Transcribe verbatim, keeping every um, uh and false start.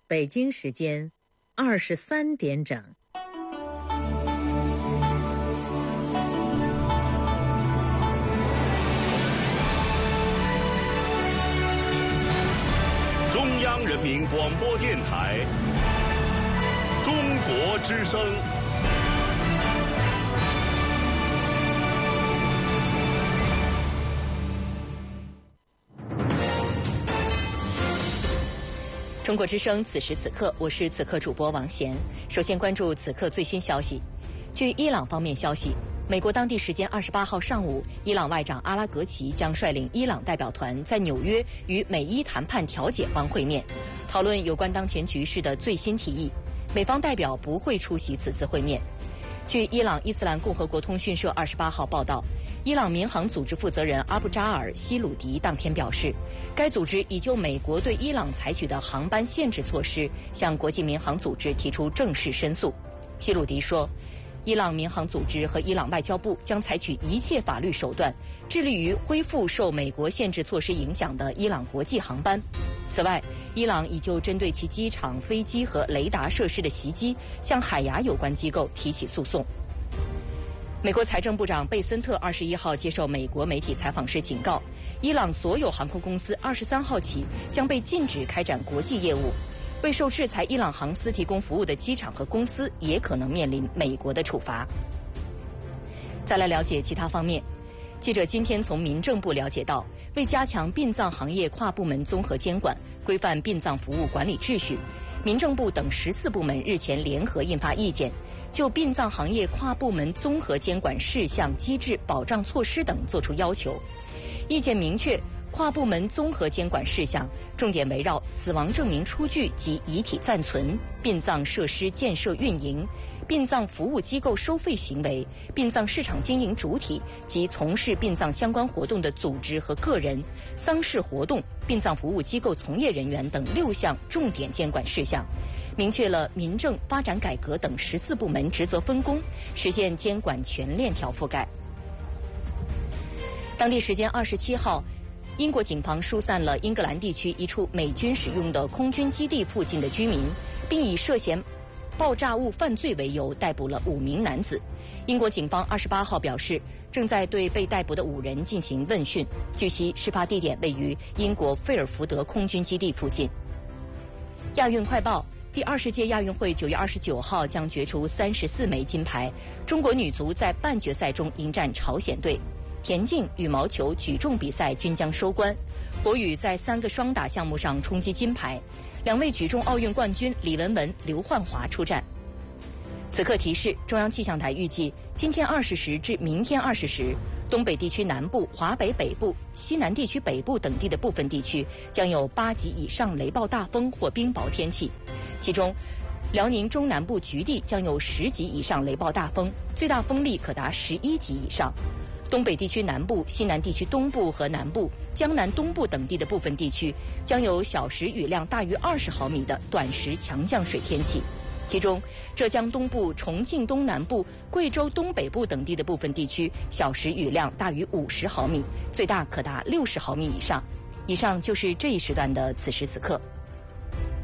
北京时间二十三点整。 中央人民广播电台中国之声。 中国之声，此时此刻，我是此刻主播王贤。首先关注此刻最新消息。据伊朗方面消息，美国当地时间二十八号上午，伊朗外长阿拉格齐将率领伊朗代表团在纽约与美伊谈判调解方会面，讨论有关当前局势的最新提议。美方代表不会出席此次会面。据伊朗伊斯兰共和国通讯社二十八号报道，伊朗民航组织负责人阿布扎尔·希鲁迪当天表示，该组织已就美国对伊朗采取的航班限制措施向国际民航组织提出正式申诉。希鲁迪说，伊朗民航组织和伊朗外交部将采取一切法律手段，致力于恢复受美国限制措施影响的伊朗国际航班。此外，伊朗已就针对其机场、飞机和雷达设施的袭击，向海牙有关机构提起诉讼。美国财政部长贝森特二十一号接受美国媒体采访时警告，伊朗所有航空公司二十三号起将被禁止开展国际业务。为受制裁伊朗航司提供服务的机场和公司也可能面临美国的处罚。再来了解其他方面。记者今天从民政部了解到，为加强殡葬行业跨部门综合监管，规范殡葬服务管理秩序，民政部等十四部门日前联合印发意见，就殡葬行业跨部门综合监管事项、机制、保障措施等作出要求。意见明确，跨部门综合监管事项重点围绕死亡证明出具及遗体暂存、殡葬设施建设运营、殡葬服务机构收费行为、殡葬市场经营主体及从事殡葬相关活动的组织和个人、丧事活动、殡葬服务机构从业人员等六项重点监管事项，明确了民政、发展改革等十四部门职责分工，实现监管全链条覆盖。当地时间二十七号，英国警方疏散了英格兰地区一处美军使用的空军基地附近的居民，并以涉嫌爆炸物犯罪为由逮捕了五名男子。英国警方二十八号表示，正在对被逮捕的五人进行问讯。据悉，事发地点位于英国费尔福德空军基地附近。亚运快报：第二十届亚运会九月二十九号将决出三十四枚金牌，中国女足在半决赛中迎战朝鲜队。田径、羽毛球、举重比赛均将收官，国羽在三个双打项目上冲击金牌，两位举重奥运冠军李雯雯、刘焕华出战。此刻提示：中央气象台预计，今天二十时至明天二十时，东北地区南部、华北北部、西南地区北部等地的部分地区将有八级以上雷暴大风或冰雹天气，其中辽宁中南部局地将有十级以上雷暴大风，最大风力可达十一级以上。东北地区南部、西南地区东部和南部、江南东部等地的部分地区将有小时雨量大于二十毫米的短时强降水天气，其中浙江东部、重庆东南部、贵州东北部等地的部分地区小时雨量大于五十毫米，最大可达六十毫米以上。以上就是这一时段的此时此刻。